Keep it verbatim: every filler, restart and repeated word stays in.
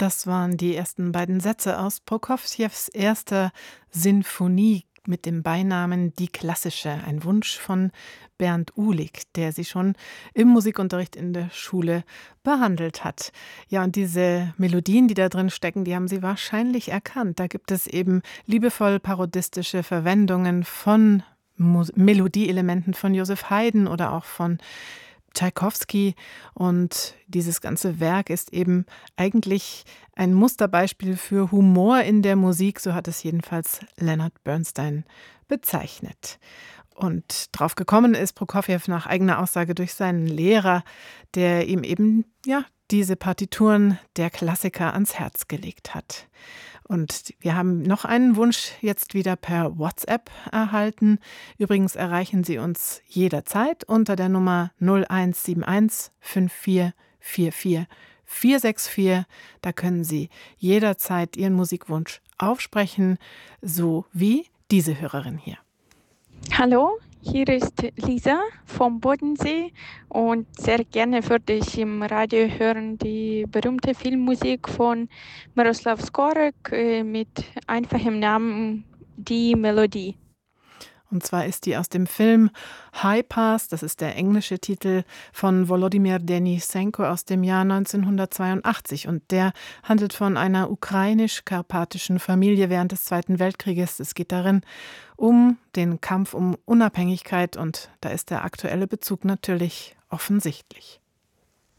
Das waren die ersten beiden Sätze aus Prokofjews erster Sinfonie mit dem Beinamen Die Klassische, ein Wunsch von Bernd Uhlig, der sie schon im Musikunterricht in der Schule behandelt hat. Ja, und diese Melodien, die da drin stecken, die haben Sie wahrscheinlich erkannt. Da gibt es eben liebevoll parodistische Verwendungen von Mus- Melodieelementen von Joseph Haydn oder auch von Tschaikowski, und dieses ganze Werk ist eben eigentlich ein Musterbeispiel für Humor in der Musik, so hat es jedenfalls Leonard Bernstein bezeichnet. Und drauf gekommen ist Prokofjew nach eigener Aussage durch seinen Lehrer, der ihm eben ja diese Partituren der Klassiker ans Herz gelegt hat. Und wir haben noch einen Wunsch jetzt wieder per WhatsApp erhalten. Übrigens erreichen Sie uns jederzeit unter der Nummer null eins sieben eins fünf vier vier vier vier sechs vier. Da können Sie jederzeit Ihren Musikwunsch aufsprechen, so wie diese Hörerin hier. Hallo, hier ist Lisa vom Bodensee und sehr gerne würde ich im Radio hören die berühmte Filmmusik von Miroslav Skorek äh, mit einfachem Namen Die Melodie. Und zwar ist die aus dem Film High Pass, das ist der englische Titel, von Volodymyr Denisenko aus dem Jahr neunzehnhundertzweiundachtzig. Und der handelt von einer ukrainisch-karpatischen Familie während des Zweiten Weltkrieges. Es geht darin um den Kampf um Unabhängigkeit, und da ist der aktuelle Bezug natürlich offensichtlich.